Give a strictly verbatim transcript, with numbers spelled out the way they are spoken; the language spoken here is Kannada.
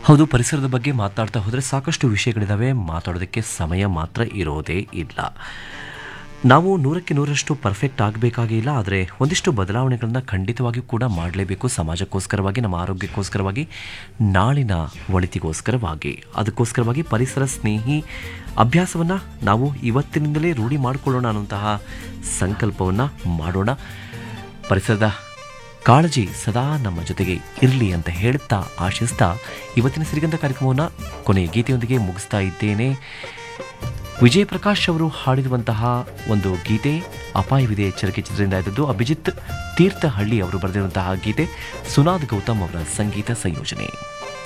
ಹೌದು, ಪರಿಸರದ ಬಗ್ಗೆ ಮಾತನಾಡ್ತಾ ಹೋದರೆ ಸಾಕಷ್ಟು ವಿಷಯಗಳಿದ್ದಾವೆ. ಮಾತಾಡೋದಕ್ಕೆ ಸಮಯ ಮಾತ್ರ ಇರೋದೇ ಇಲ್ಲ. ನಾವು ನೂರಕ್ಕೆ ನೂರಷ್ಟು ಪರ್ಫೆಕ್ಟ್ ಆಗಬೇಕಾಗೇ ಇಲ್ಲ, ಆದರೆ ಒಂದಿಷ್ಟು ಬದಲಾವಣೆಗಳನ್ನ ಖಂಡಿತವಾಗಿಯೂ ಕೂಡ ಮಾಡಲೇಬೇಕು. ಸಮಾಜಕ್ಕೋಸ್ಕರವಾಗಿ, ನಮ್ಮ ಆರೋಗ್ಯಕ್ಕೋಸ್ಕರವಾಗಿ, ನಾಳಿನ ಒಳಿತಿಗೋಸ್ಕರವಾಗಿ. ಅದಕ್ಕೋಸ್ಕರವಾಗಿ ಪರಿಸರ ಸ್ನೇಹಿ ಅಭ್ಯಾಸವನ್ನು ನಾವು ಇವತ್ತಿನಿಂದಲೇ ರೂಢಿ ಮಾಡಿಕೊಳ್ಳೋಣ ಅನ್ನುವಂತಹ ಸಂಕಲ್ಪವನ್ನು ಮಾಡೋಣ. ಪರಿಸರದ ಕಾಳಜಿ ಸದಾ ನಮ್ಮ ಜೊತೆಗೆ ಇರಲಿ ಅಂತ ಹೇಳುತ್ತಾ ಆಶಿಸ್ತಾ ಇವತ್ತಿನ ಸಿರಿಗಂಧ ಕಾರ್ಯಕ್ರಮವನ್ನು ಕೊನೆಯ ಗೀತೆಯೊಂದಿಗೆ ಮುಗಿಸ್ತಾ ಇದ್ದೇನೆ. ವಿಜಯ್ ಪ್ರಕಾಶ್ ಅವರು ಹಾಡಿರುವಂತಹ ಒಂದು ಗೀತೆ ಅಪಾಯವಿದೆ ಎಚ್ಚರಿಕೆ ಚಿತ್ರದಿಂದ ಇದ್ದದ್ದು. ಅಭಿಜಿತ್ ತೀರ್ಥಹಳ್ಳಿ ಅವರು ಬರೆದಿರುವಂತಹ ಗೀತೆ, ಸುನಾದ್ ಗೌತಮ್ ಅವರ ಸಂಗೀತ ಸಂಯೋಜನೆ.